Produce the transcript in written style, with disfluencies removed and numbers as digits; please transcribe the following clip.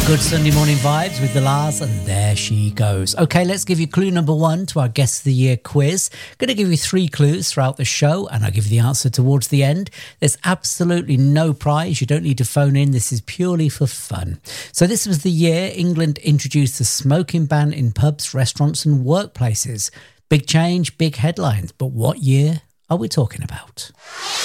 Good Sunday morning vibes with the Lars, and there she goes. Okay, let's give you clue number 1 to our Guess of the Year quiz. Going to give you 3 clues throughout the show, and I'll give you the answer towards the end. There's absolutely no prize. You don't need to phone in. This is purely for fun. So this was the year England introduced the smoking ban in pubs, restaurants and workplaces. Big change, big headlines. But what year are we talking about?